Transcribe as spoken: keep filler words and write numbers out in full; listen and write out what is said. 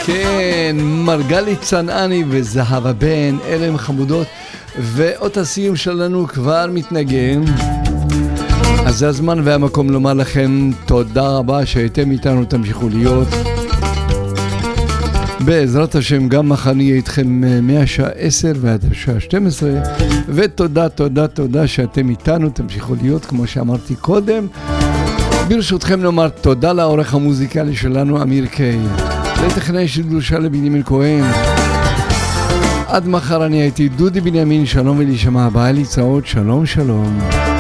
כן, מרגלית צנעני וזהבה בן, אלה הם חמודות, ואות הסיום שלנו כבר מתנגן. אז זה הזמן והמקום לומר לכם תודה רבה שהייתם איתנו, תמשיכו להיות. בעזרת השם גם מחר נהיה איתכם מהשעה עשר ועד השעה שתים עשרה, ותודה תודה תודה שאתם איתנו, תמשיכו להיות כמו שאמרתי קודם. ברשותכם נאמר תודה לעורך המוזיקלי שלנו אמיר קיי, לטכנאי שידור שלום בנימין כהן. עד מחר אני הייתי דודי בנימין, שלום ולהישמע, ביי, להתראות, שלום שלום.